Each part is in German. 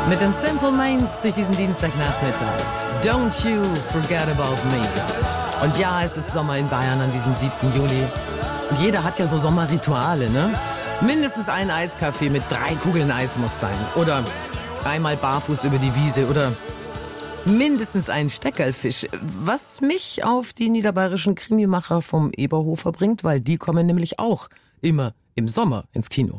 Mit den Simple Minds durch diesen Dienstagnachmittag. Don't you forget about me. Und ja, es ist Sommer in Bayern an diesem 7. Juli. Und jeder hat ja so Sommerrituale, ne? Mindestens ein Eiskaffee mit 3 Kugeln Eis muss sein. Oder einmal barfuß über die Wiese. Oder mindestens ein Steckerlfisch. Was mich auf die niederbayerischen Krimimacher vom Eberhofer bringt, weil die kommen nämlich auch immer im Sommer ins Kino.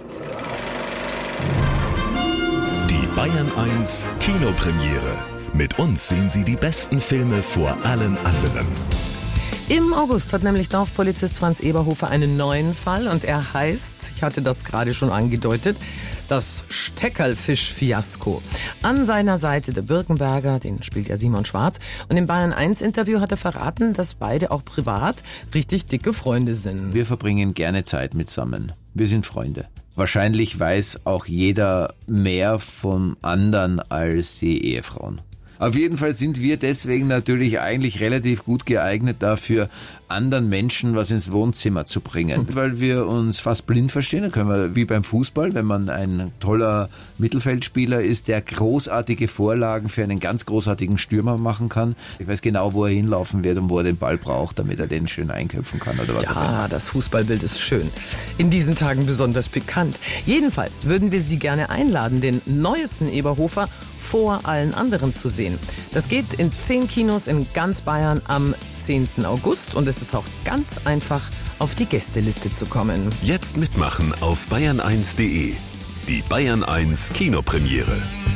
Die Bayern 1 Kinopremiere. Mit uns sehen Sie die besten Filme vor allen anderen. Im August hat nämlich Dorfpolizist Franz Eberhofer einen neuen Fall und er heißt, ich hatte das gerade schon angedeutet, das Steckerlfisch-Fiasko. An seiner Seite der Birkenberger, den spielt ja Simon Schwarz. Und im Bayern 1 Interview hat er verraten, dass beide auch privat richtig dicke Freunde sind. Wir verbringen gerne Zeit zusammen. Wir sind Freunde. Wahrscheinlich weiß auch jeder mehr vom anderen als die Ehefrauen. Auf jeden Fall sind wir deswegen natürlich eigentlich relativ gut geeignet dafür, anderen Menschen was ins Wohnzimmer zu bringen. Weil wir uns fast blind verstehen. Da können wir, wie beim Fußball, wenn man ein toller Mittelfeldspieler ist, der großartige Vorlagen für einen ganz großartigen Stürmer machen kann. Ich weiß genau, wo er hinlaufen wird und wo er den Ball braucht, damit er den schön einköpfen kann oder was auch immer. Ja, das Fußballbild ist schön. In diesen Tagen besonders pikant. Jedenfalls würden wir Sie gerne einladen, den neuesten Eberhofer vor allen anderen zu sehen. Das geht in 10 Kinos in ganz Bayern am 10. August und es ist auch ganz einfach, auf die Gästeliste zu kommen. Jetzt mitmachen auf bayern1.de. Die Bayern 1 Kinopremiere.